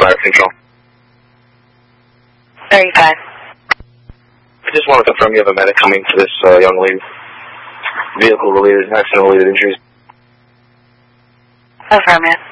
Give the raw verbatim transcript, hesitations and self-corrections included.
Fire Control. thirty-five. I just want to confirm you have a medic coming to this uh, young lady. Vehicle-related, accident-related injuries. Affirmative.